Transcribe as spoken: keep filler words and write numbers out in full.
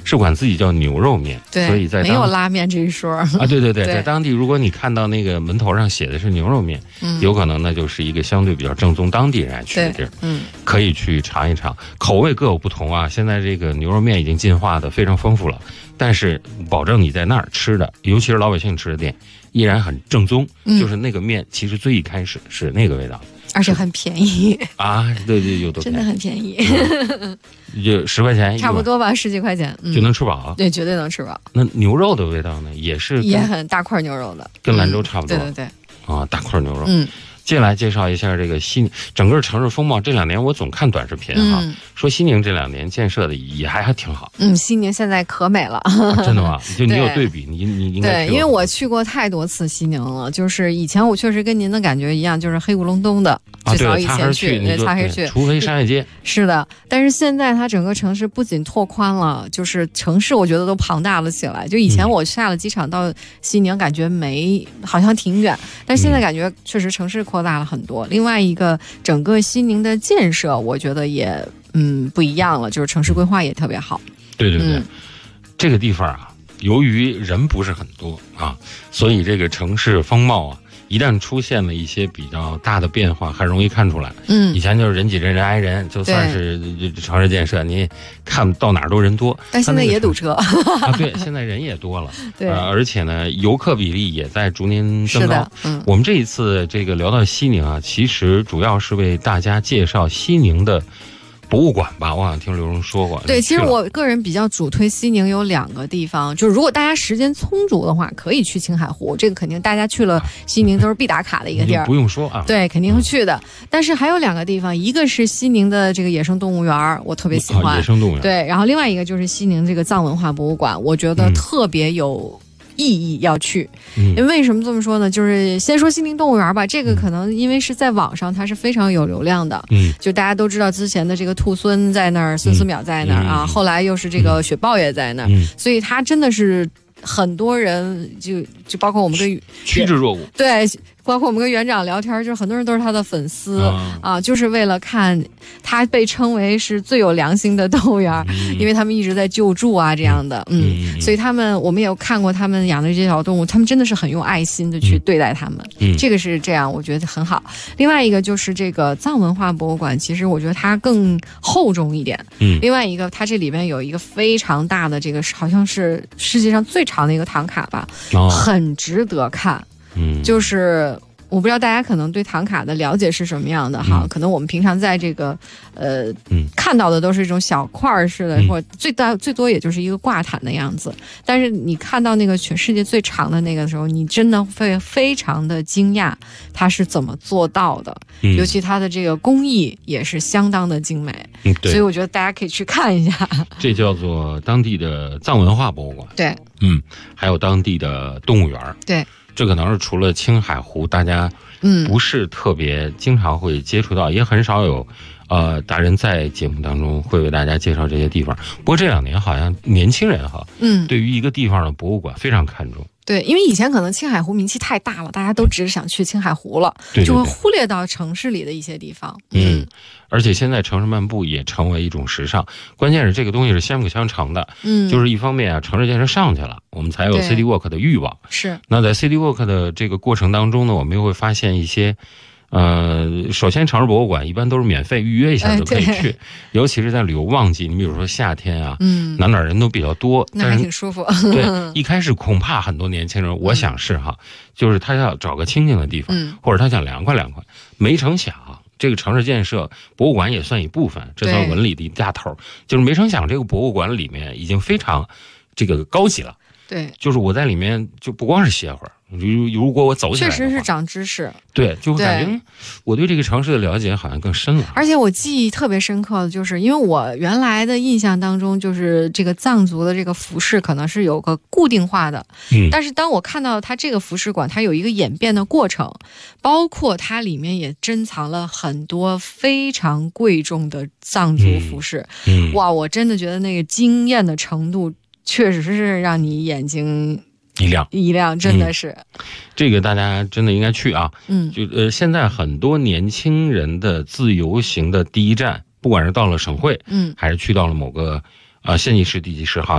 是管自己叫牛肉面， 对， 所以在没有拉面这一说啊。 对对对， 对在当地如果你看到那个门头上写的是牛肉面， 嗯， 有可能那就是一个相对比较正宗当地人爱去的地儿， 嗯， 可以去尝一尝，口味各有不同啊。现在这个牛肉面已经进化的非常丰富了，但是保证你在那儿吃的，尤其是老百姓吃的店，依然很正宗， 嗯， 就是那个面其实最一开始是那个味道。 而且很便宜啊，对对，有多真的很便宜， 嗯、就十块钱， 差不多吧，十几块钱、嗯、 就能吃饱， 对，绝对能吃饱。 那牛肉的味道呢，也是也很大块牛肉的， 跟兰州差不多， 嗯、对对对， 啊，大块牛肉， 嗯。 接下来介绍一下这个西整个城市风貌。这两年我总看短视频哈、嗯，说西宁这两年建设的也还还挺好。 嗯，西宁现在可美了， 啊、真的吗？就你有对比，你你应该对，因为我去过太多次西宁了。就是以前我确实跟您的感觉一样，就是黑咕隆咚的， 啊、 最早以前去， 对， 擦黑去， 除非商业街。 是的，但是现在它整个城市不仅拓宽了，就是城市我觉得都庞大了起来。就以前我下了机场到西宁，感觉没好像挺远，但现在感觉确实城市扩大了很多。另外一个，整个西宁的建设，我觉得也嗯不一样了，就是城市规划也特别好。 对对对， 嗯、 这个地方啊，由于人不是很多啊，所以这个城市风貌啊，一旦出现了一些比较大的变化，很容易看出来。 嗯， 以前就是人挤人人挨人，就算是城市建设，你看到哪儿都人多， 但现在也堵车啊。对，现在人也多了， 对、 呃，而且呢，游客比例也在逐年增高。 是的，嗯， 我们这一次这个聊到西宁啊，其实主要是为大家介绍西宁的博物馆吧，我好像听刘荣说过。 对，其实我个人比较主推西宁有两个地方，就是如果大家时间充足的话，可以去青海湖，这个肯定大家去了西宁都是必打卡的一个地儿， 不用说啊。 对，肯定会去的。嗯、但是还有两个地方，一个是西宁的这个野生动物园，我特别喜欢。 哦、野生动物园。 对，然后另外一个就是西宁这个藏文化博物馆，我觉得特别有意义要去。 嗯， 因为为什么这么说呢？就是先说西宁动物园吧，这个可能因为是在网上它是非常有流量的。 嗯， 就大家都知道之前的这个兔孙在那儿，孙思邈在那儿、嗯、啊，后来又是这个雪豹也在那儿、 嗯， 所以它真的是很多人就就包括我们跟趋之若鹜。 对。包括我们跟园长聊天，就是很多人都是他的粉丝、嗯、啊，就是为了看他被称为是最有良心的动物园、嗯，因为他们一直在救助啊这样的，嗯，嗯所以他们我们也有看过他们养的这些小动物，他们真的是很用爱心的去对待他们， 嗯， 这个是这样，我觉得很好。另外一个就是这个藏文化博物馆，其实我觉得它更厚重一点， 嗯， 另外一个它这里边有一个非常大的这个好像是世界上最长的一个唐卡吧， 哦、 很值得看。嗯，就是我不知道大家可能对唐卡的了解是什么样的哈、嗯，可能我们平常在这个呃、嗯、看到的都是这种小块式的，嗯、或者最大最多也就是一个挂毯的样子。但是你看到那个全世界最长的那个的时候，你真的会非常的惊讶，它是怎么做到的、嗯，尤其它的这个工艺也是相当的精美。 嗯，对， 所以我觉得大家可以去看一下。 这叫做当地的藏文化博物馆。 对， 嗯，还有当地的动物园。 对。 这可能是除了青海湖，大家嗯不是特别经常会接触到，嗯、也很少有呃达人在节目当中会为大家介绍这些地方。不过这两年好像年轻人哈，嗯，对于一个地方的博物馆非常看重。 对，因为以前可能青海湖名气太大了，大家都只是想去青海湖了， 对对对， 就会忽略到城市里的一些地方。 嗯，而且现在城市漫步也成为一种时尚，关键是这个东西是相辅相成的。嗯，就是一方面啊，城市建设上去了，我们才有 City Walk 的欲望。 是。那在 City Walk 的这个过程当中呢，我们又会发现一些。呃，首先城市博物馆一般都是免费，预约一下就可以去，哎、尤其是在旅游旺季，你比如说夏天啊，嗯，哪哪人都比较多， 那还挺舒服。 对，一开始恐怕很多年轻人，我想是哈，就是他要找个清静的地方，嗯，或者他想凉快凉快，没成想这个城市建设博物馆也算一部分，这算文理的一大头，就是没成想这个博物馆里面已经非常这个高级了。 对， 就是我在里面就不光是歇会儿，如如果我走起来， 确实是长知识。 对，就会感觉我对这个城市的了解好像更深了。 而且我记忆特别深刻的就是，因为我原来的印象当中，就是这个藏族的这个服饰可能是有个固定化的，嗯，但是当我看到它这个服饰馆，它有一个演变的过程，包括它里面也珍藏了很多非常贵重的藏族服饰，嗯，嗯哇，我真的觉得那个惊艳的程度。确实是让你眼睛一亮一亮，真的是、 嗯、这个大家真的应该去啊。 嗯， 就呃，现在很多年轻人的自由行的第一站，不管是到了省会，嗯，还是去到了某个呃县级市、地级市，好